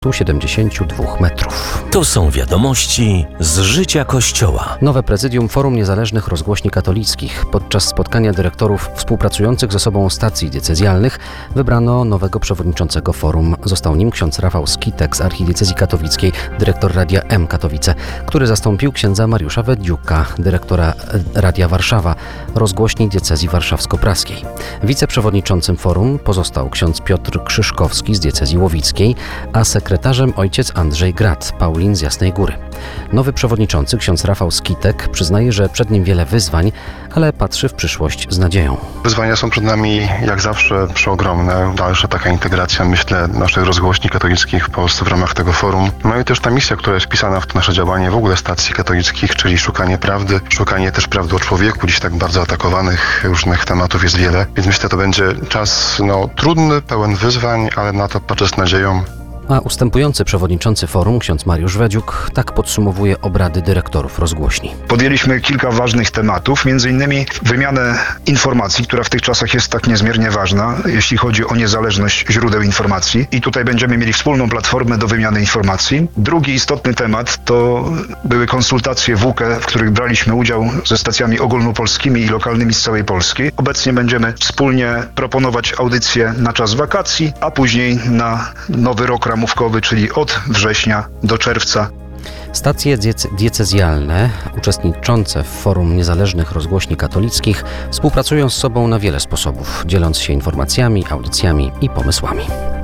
172 metrów. To są wiadomości z życia Kościoła. Nowe prezydium Forum Niezależnych Rozgłośni Katolickich. Podczas spotkania dyrektorów współpracujących ze sobą stacji diecezjalnych wybrano nowego przewodniczącego forum. Został nim ksiądz Rafał Skitek z archidiecezji katowickiej, dyrektor Radia M Katowice, który zastąpił księdza Mariusza Weddziuka, dyrektora Radia Warszawa, rozgłośni diecezji warszawsko-praskiej. Wiceprzewodniczącym forum pozostał ksiądz Piotr Krzyszkowski z diecezji łowickiej, a sekretarzem ojciec Andrzej Grat, Paulin z Jasnej Góry. Nowy przewodniczący, ksiądz Rafał Skitek, przyznaje, że przed nim wiele wyzwań, ale patrzy w przyszłość z nadzieją. Wyzwania są przed nami jak zawsze przeogromne. Dalsza taka integracja, myślę, naszych rozgłośni katolickich w Polsce w ramach tego forum. No i też ta misja, która jest wpisana w to nasze działanie w ogóle stacji katolickich, czyli szukanie prawdy, szukanie też prawdy o człowieku, dziś tak bardzo atakowanych, różnych tematów jest wiele. Więc myślę, to będzie czas trudny, pełen wyzwań, ale na to patrzę z nadzieją. A ustępujący przewodniczący forum, ksiądz Mariusz Weddziuk, tak podsumowuje obrady dyrektorów rozgłośni. Podjęliśmy kilka ważnych tematów, m.in. wymianę informacji, która w tych czasach jest tak niezmiernie ważna, jeśli chodzi o niezależność źródeł informacji. I tutaj będziemy mieli wspólną platformę do wymiany informacji. Drugi istotny temat to były konsultacje WUKE, w których braliśmy udział ze stacjami ogólnopolskimi i lokalnymi z całej Polski. Obecnie będziemy wspólnie proponować audycje na czas wakacji, a później na nowy rok ramówkowy, czyli od września do czerwca. Stacje diecezjalne uczestniczące w Forum Niezależnych Rozgłośni Katolickich współpracują z sobą na wiele sposobów, dzieląc się informacjami, audycjami i pomysłami.